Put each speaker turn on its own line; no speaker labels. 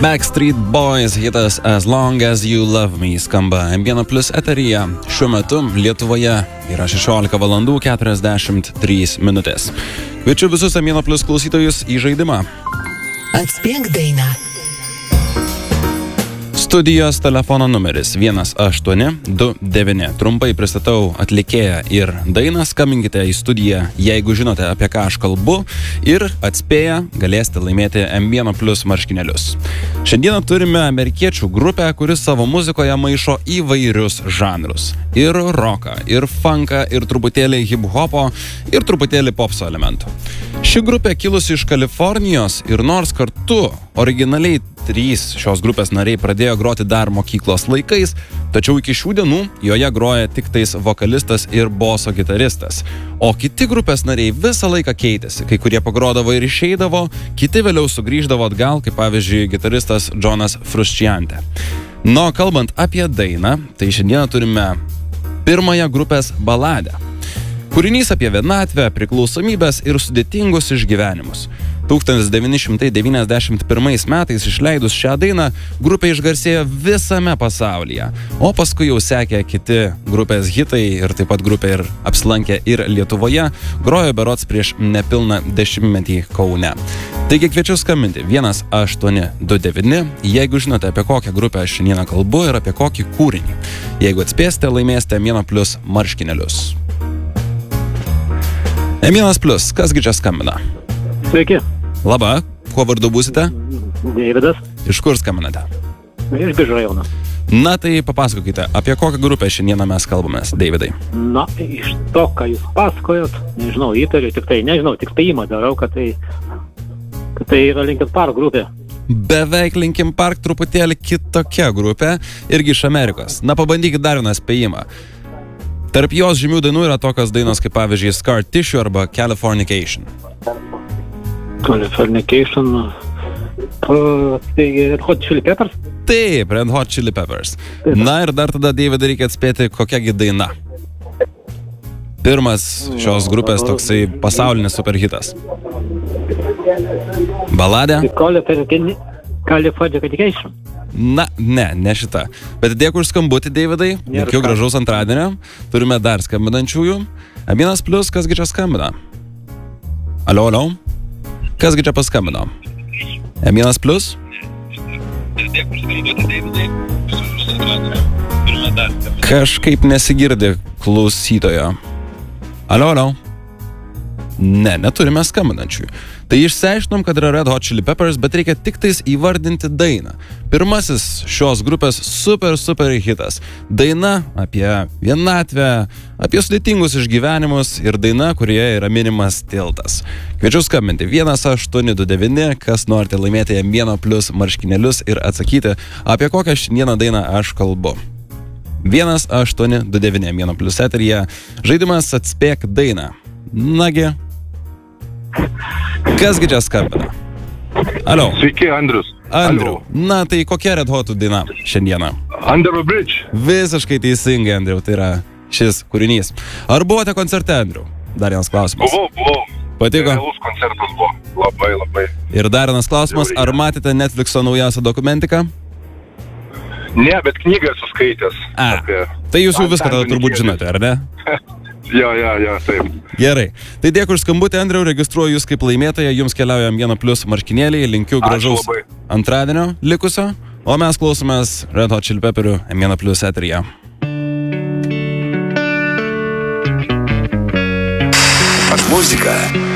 Backstreet Boys hitas As Long As You Love Me skamba M1 Plus eteryje. Šiuo metu Lietuvoje yra 16 valandų 43 minutės. Kviečiu visus M1 Plus klausytojus į žaidimą.
Atspėk dainą.
Studijos telefono numeris 1829. Trumpai pristatau atlikėją ir dainą. Skambinkite į studiją, jeigu žinote, apie ką aš kalbu, ir atspėję galėsite laimėti M1 Plus marškinėlius. Šiandieną turime amerikiečių grupę, kuris savo muzikoje maišo įvairius žanrus. Ir rocką, ir funką, ir truputėlį hip-hopo, ir truputėlį popso elementų. Ši grupė kilusi iš Kalifornijos ir nors kartu originaliai 3 šios grupės nariai pradėjo groti dar mokyklos laikais, tačiau iki šių dienų joje groja tik tais vokalistas ir boso gitaristas. O kiti grupės nariai visą laiką keitėsi, kai kurie pagrodavo ir išeidavo, kiti vėliau sugrįždavo atgal, kaip pavyzdžiui gitaristas Jonas Frusciante. Kalbant apie dainą, tai šiandieną turime pirmąją grupės baladę. Kūrinys apie vienatvę, priklausomybės ir sudėtingus išgyvenimus. 1991 metais išleidus šią dainą, grupė išgarsėjo visame pasaulyje, o paskui jau sekė kiti grupės hitai ir taip pat grupė ir apsilankė ir Lietuvoje, grojo berods prieš nepilną 10-metį Kaune. Taigi kviečiu skambinti 1829, jeigu žinote, apie kokią grupę aš šiandieną kalbu ir apie kokį kūrinį. Jeigu atspėsite, laimėsite M1 Plus marškinėlius. M1 Plus, kasgi čia skambina?
Sveiki.
Labą, kuo vardu būsite?
Deividas.
Iš kur skambinate?
Iš Biržų rajono.
Na tai papasakokite, apie kokią grupę šiandieną mes kalbamės, Deividai?
Na, iš to, ką jūs pasakojot, nežinau, įtariu, tik spėjimą darau, kad tai yra Linkin Park grupė.
Beveik Linkin Park, truputėlį kitokia grupė, irgi iš Amerikos. Na, pabandykit dar vieną spėjimą. Tarp jos žymių dainų yra tokios dainos kaip pavyzdžiui Scar Tissue arba Californication.
Californication. Tai Red Hot Chili Peppers?
Taip, Red Hot Chili Peppers. Na ir dar tada, Deividai, reikia atspėti, kokiagi daina. Pirmas šios grupės toksai pasaulinis superhitas. Baladė?
Californication.
Na, ne šita. Bet dėkui už skambutį, Deividai. Linkiu gražaus antradienio. Turime dar skambinančiųjų. M1 Plus, kasgi čia skambina? Alio. Kasgi čia paskambino? M1 Plus? Kažkaip nesigirdi klausytojo. Alio. Ne, neturime skambinančių. Tai išsiaiškinom, kad yra Red Hot Chili Peppers, bet reikia tik tais įvardinti dainą. Pirmasis šios grupės super hitas. Daina apie vienatvę, apie sudėtingus išgyvenimus ir daina, kurioje yra minimas tiltas. Kviečiu skambinti 1829, kas norite laimėti M1 Plus marškinėlius ir atsakyti, apie kokią šiandieną dainą aš kalbu. 1829 M1 Plus eteryje. Žaidimas atspėk dainą. Nagi. Kasgi čia skambina? Alio.
Sveiki, Andrius.
Andriu. Na, tai kokia Red Hot daina šiandieną?
Under the Bridge.
Visiškai teisingai, Andriu, tai yra šis kūrinys. Ar buvote koncerte, Andriu? Dar vienas klausimas.
Buvau.
Patiko?
Realus koncertas buvo. Labai.
Ir dar vienas klausimas, ar matėte Netflixo naujausią dokumentiką?
Ne, bet knygą esu skaitęs.
Tai jūs jau viską tada turbūt žinote, ar ne?
Jo, taip.
Gerai. Tai dėkui už skambutį, Andriu, registruoju jūs kaip laimėtoją, jums keliauja M1 Plus marškinėliai, linkiu gražaus antradienio likusio, o mes klausomės Red Hot Chili Pepperių M1 Plus eteryje.
Muzika